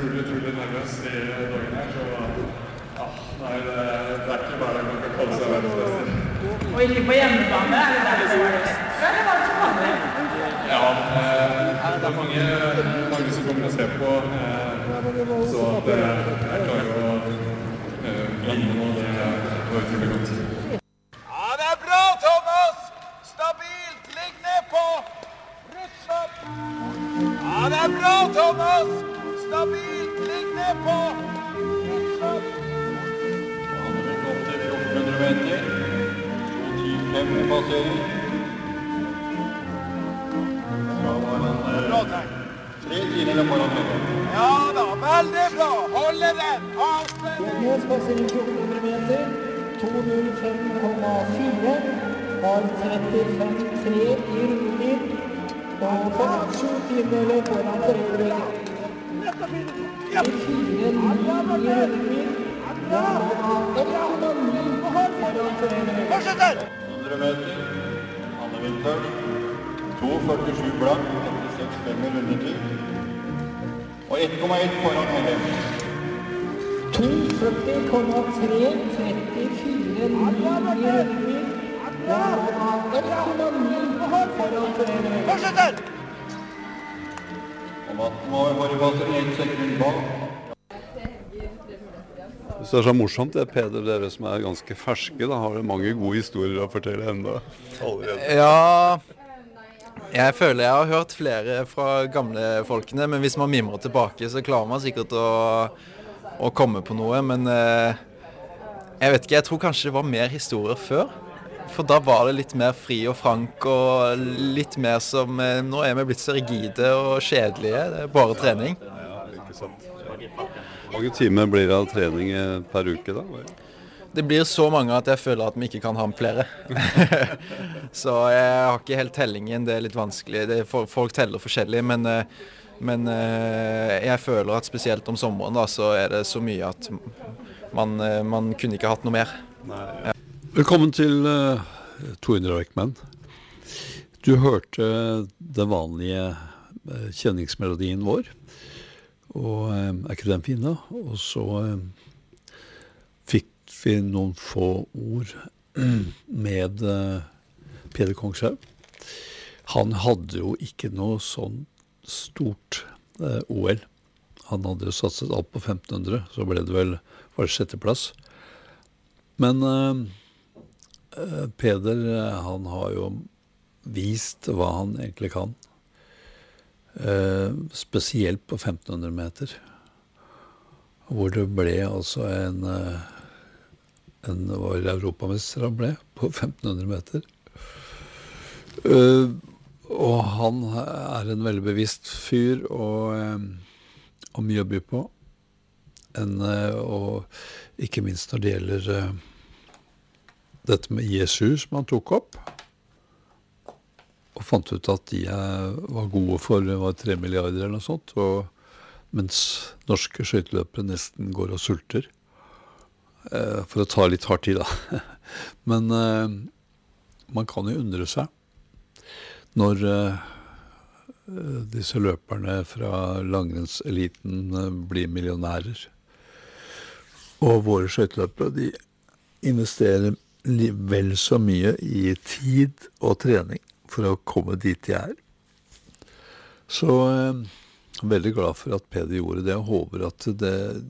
utrolig nervøs I dagen her, så nei, det ikke bare man kan kalle seg verdensmester. Og ikke på hjemmebane, det der det var det? Eller var det som vanlig? Ja, det mange som kommer og ser på, så at jeg klarer å vinne noe, det var utrolig godt. Ja, det bra, Thomas! Stabilt, ligg ned på! Ryss opp! Ja, det bra, Thomas! Stabilt, ligg ned på! Ryss opp! Han har gått opp til 1400 meter. 2.10.5 passering. Da var han Bra tegn. 3 tider foran meg. Ja da, veldig bra! Holde den! Avspenning! Med passering 1400 meter, 2.05,4, har 35,3 I rundetid, og får 7 tideler foran foreldre. 4,9 I rundetid, og har 1,9 foran foreldre. Fortsetter! 100 meter. Anne Vind først. 2.47 blank. 36,5 I rundetid. Og 1,1 foran Helle. 2.40,3, 34,9 I rundetid, og har 1,9 foran foreldre. Fortsetter! Og Matten var forrige passering 1 sekund bak. Så det så morsomt, det Peder, dere som ganske ferske, da har dere mange gode historier å fortelle enda allerede. Ja, jeg føler jeg har hørt flere fra gamle folkene, men hvis man mimrer tilbake, så klarer man sikkert å komme på noe, men jeg vet ikke, jeg tror kanskje det var mer historier før, for da var det litt mer fri og frank, og litt mer som, nå vi blitt så rigide og kjedelige, det bare trening. Ja, ikke sant. Hvor mange timer blir det av trening per uke da? Det blir så mange at jeg føler at vi ikke kan ha med flere. Så jeg har ikke helt tellingen, det litt vanskelig. Folk teller forskjellig, men jeg føler at spesielt om sommeren da, så det så mye at man kunne ikke hatt noe mer. Nei. Ja. Velkommen til 200 Ekman. Du hørte den vanlige kjenningsmelodien vår, og ikke den fin da? Og så fikk vi noen få ord med Peder Kongshaug. Han hadde jo ikke noe sånn stort OL. Han hadde jo satset alt på 1500, så ble det vel var det 6. plass. Men Peder, han har jo vist hva han egentlig kan. Spesielt på 1500 meter. Hvor det ble altså var europamester han ble på 1500 meter. Og han en veldig bevisst fyr og mye å by på. Og ikke minst når det gjelder dette med ISU som han tok opp. Og fant ut at de var gode for 3 milliarder eller noe sånt. Mens norske skøyteløpere nesten går og sulter. For å ta litt hardt I da. Men man kan jo undre seg når disse løperne fra langrennseliten blir millionærer. Og våre skøyteløpere, de investerer vel så mye I tid og trening for å komme dit de Så jeg veldig glad for at Peder gjorde det, og håper at